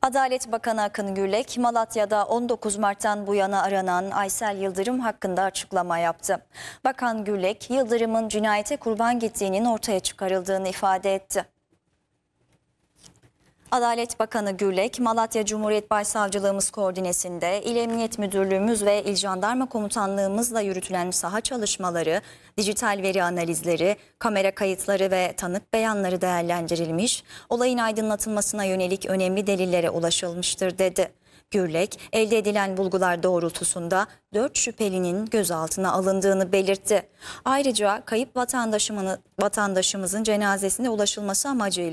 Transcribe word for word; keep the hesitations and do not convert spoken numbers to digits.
Adalet Bakanı Akın Gürlek, Malatya'da on dokuz Mart'tan bu yana aranan Aysel Yıldırım hakkında açıklama yaptı. Bakan Gürlek, Yıldırım'ın cinayete kurban gittiğinin ortaya çıkarıldığını ifade etti. Adalet Bakanı Gürlek, Malatya Cumhuriyet Başsavcılığımız koordinesinde İl Emniyet Müdürlüğümüz ve İl Jandarma Komutanlığımızla yürütülen saha çalışmaları, dijital veri analizleri, kamera kayıtları ve tanık beyanları değerlendirilmiş, olayın aydınlatılmasına yönelik önemli delillere ulaşılmıştır dedi. Gürlek, elde edilen bulgular doğrultusunda dört şüphelinin gözaltına alındığını belirtti. Ayrıca kayıp vatandaşımızın cenazesine ulaşılması amacıyla